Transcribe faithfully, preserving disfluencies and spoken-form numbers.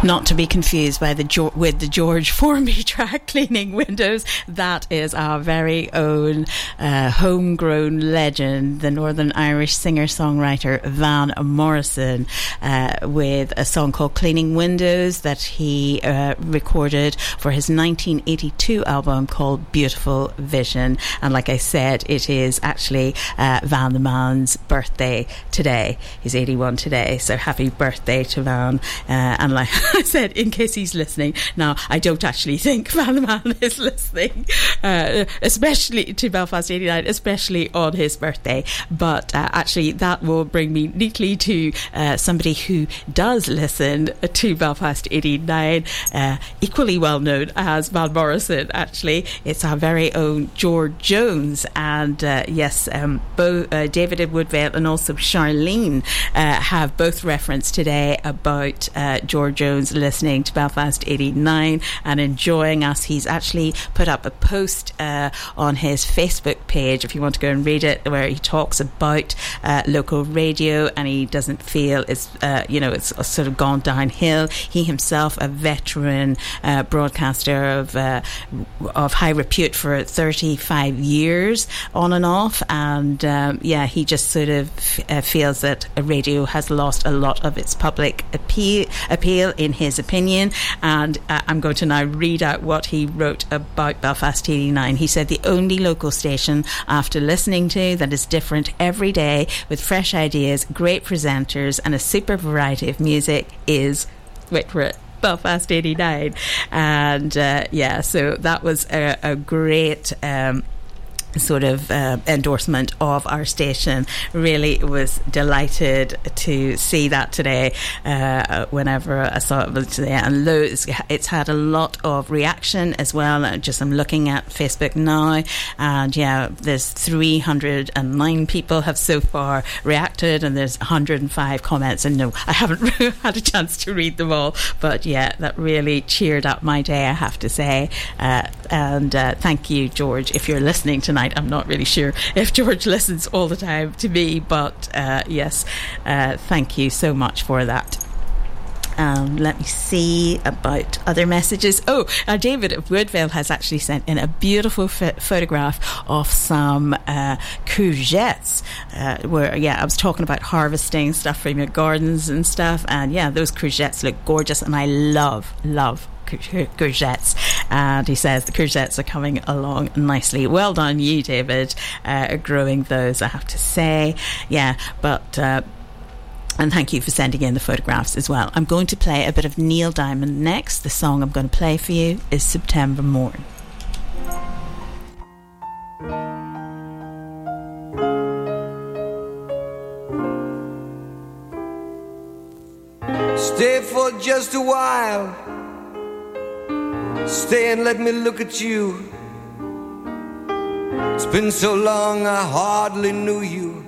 Not to be confused by the with the George Formby track Cleaning Windows. That is our very own uh, homegrown legend, the Northern Irish singer-songwriter Van Morrison, uh, with a song called Cleaning Windows that he uh, recorded for his nineteen eighty-two album called Beautiful Vision. And like I said, it is actually uh, Van the man's birthday today. He's eighty-one today, so happy birthday to Van. Uh, and like I said, in case he's listening, now I don't actually think Van the Man is listening, uh, especially to Belfast eighty-nine, especially on his birthday. But uh, actually, that will bring me neatly to uh, somebody who does listen to Belfast eighty-nine, uh, equally well known as Van Morrison. Actually, it's our very own George Jones, and uh, yes, um, both uh, David in Woodvale and also Charlene uh, have both referenced today about uh, George Jones listening to Belfast eighty-nine and enjoying us. He's actually put up a post uh, on his Facebook page, if you want to go and read it, where he talks about uh, local radio, and he doesn't feel it's uh, you know it's sort of gone downhill. He himself, a veteran uh, broadcaster of uh, of high repute for thirty-five years on and off, and um, yeah, he just sort of uh, feels that radio has lost a lot of its public appeal, appeal in his opinion. And uh, I'm going to now read out what he wrote about Belfast eighty-nine. He said, the only local station after listening to that is different every day with fresh ideas, great presenters and a super variety of music is, wait for it, Belfast eighty-nine. And uh, yeah, so that was a, a great um sort of uh, endorsement of our station. Really was delighted to see that today, uh, whenever I saw it today, and loads, it's had a lot of reaction as well. Just I'm looking at Facebook now, and yeah, there's three hundred nine people have so far reacted, and there's one hundred five comments, and no, I haven't had a chance to read them all, but yeah, that really cheered up my day, I have to say. uh, and uh, thank you, George, if you're listening tonight. I'm not really sure if George listens all the time to me, but uh, yes, uh, thank you so much for that. Um, let me see about other messages. Oh, uh, David of Woodvale has actually sent in a beautiful f- photograph of some uh, courgettes, uh, where, yeah, I was talking about harvesting stuff from your gardens and stuff, and yeah, those courgettes look gorgeous, and I love, love courgettes. And he says the courgettes are coming along nicely. Well done you, David, uh, growing those, I have to say. Yeah, but uh, and thank you for sending in the photographs as well. I'm going to play a bit of Neil Diamond next. The song I'm going to play for you is September Morn. Stay for just a while, stay and let me look at you. It's been so long I hardly knew you.